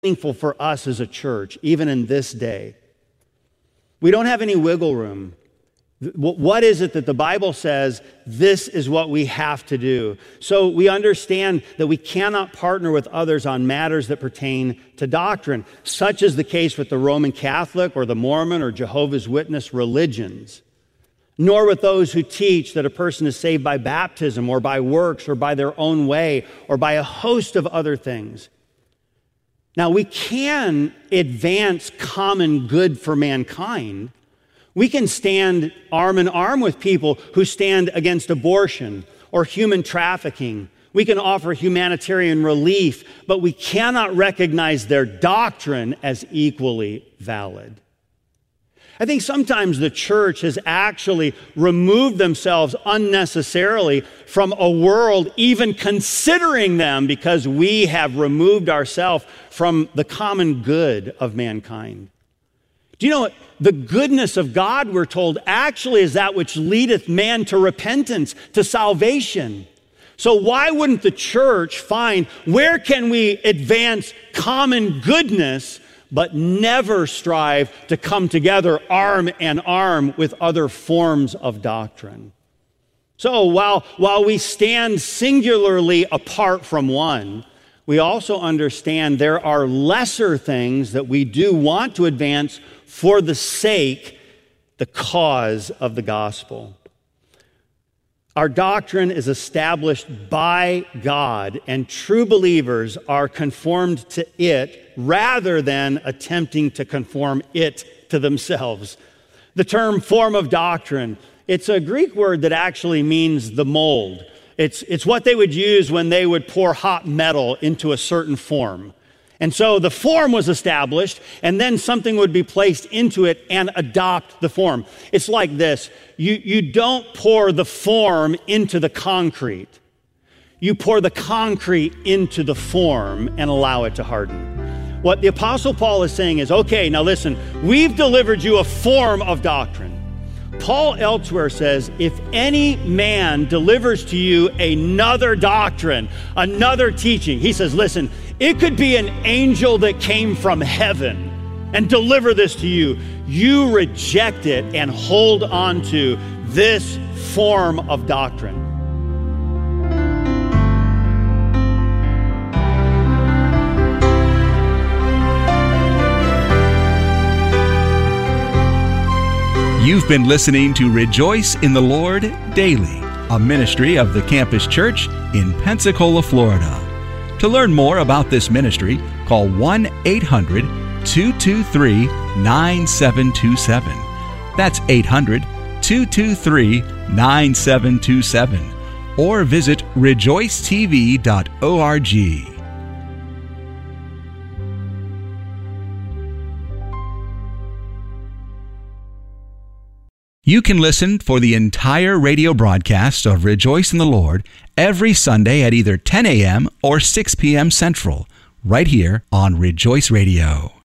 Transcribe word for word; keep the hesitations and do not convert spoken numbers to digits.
meaningful for us as a church, even in this day. We don't have any wiggle room. What is it that the Bible says this is what we have to do? So we understand that we cannot partner with others on matters that pertain to doctrine, such as the case with the Roman Catholic or the Mormon or Jehovah's Witness religions, nor with those who teach that a person is saved by baptism or by works or by their own way or by a host of other things. Now, we can advance common good for mankind. We can stand arm in arm with people who stand against abortion or human trafficking. We can offer humanitarian relief, but we cannot recognize their doctrine as equally valid. I think sometimes the church has actually removed themselves unnecessarily from a world even considering them because we have removed ourselves from the common good of mankind. Do you know what? The goodness of God, we're told, actually is that which leadeth man to repentance, to salvation. So why wouldn't the church find where can we advance common goodness but never strive to come together arm in arm with other forms of doctrine? So while, while we stand singularly apart from one, we also understand there are lesser things that we do want to advance for the sake, the cause of the gospel. Our doctrine is established by God, and true believers are conformed to it rather than attempting to conform it to themselves. The term form of doctrine, it's a Greek word that actually means the mold. It's, it's what they would use when they would pour hot metal into a certain form. And so the form was established, and then something would be placed into it and adopt the form. It's like this. You, you don't pour the form into the concrete. You pour the concrete into the form and allow it to harden. What the Apostle Paul is saying is, okay, now listen, we've delivered you a form of doctrine. Paul elsewhere says, if any man delivers to you another doctrine, another teaching, he says, listen, it could be an angel that came from heaven and deliver this to you. You reject it and hold on to this form of doctrine. You've been listening to Rejoice in the Lord Daily, a ministry of the Campus Church in Pensacola, Florida. To learn more about this ministry, call one eight hundred two two three nine seven two seven. That's eight hundred two two three nine seven two seven. Or visit rejoice t v dot org. You can listen for the entire radio broadcast of Rejoice in the Lord every Sunday at either ten a.m. or six p.m. Central, right here on Rejoice Radio.